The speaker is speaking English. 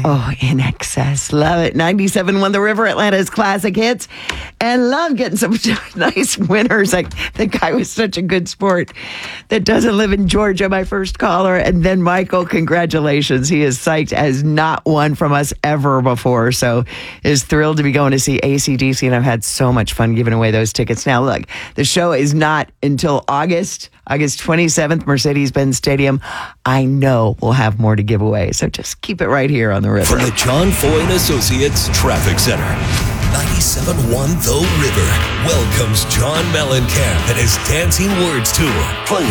Oh, In Excess. Love it. 97.1 The River, Atlanta's classic hits. And love getting some nice winners. Like, the guy was such a good sport that doesn't live in Georgia, my first caller. And then Michael, congratulations. He is psyched as not won from us ever before. So is thrilled to be going to see AC/DC. And I've had so much fun giving away those tickets. Now, look, the show is not until August 27th, Mercedes-Benz Stadium. I know we'll have more to give away. So just keep it right here on The River. From the John Foy and Associates Traffic Center, 97.1 The River welcomes John Mellencamp and his Dancing Words Tour. Playing